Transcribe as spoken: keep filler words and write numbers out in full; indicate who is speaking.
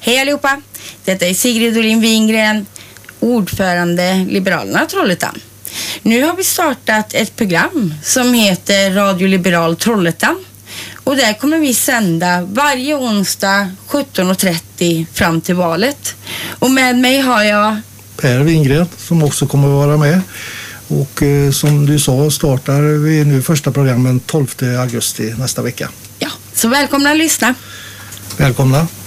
Speaker 1: Hej allihopa, detta är Sigrid Dolin Wingren, ordförande Liberalerna Trollhättan. Nu har vi startat ett program som heter Radio Liberal Trollhättan. Och där kommer vi sända varje onsdag sjutton och trettio fram till valet. Och med mig har jag
Speaker 2: Per Wingren som också kommer att vara med. Och eh, som du sa startar vi nu första programmen tolfte augusti nästa vecka.
Speaker 1: Ja, så välkomna att lyssna.
Speaker 2: Välkomna.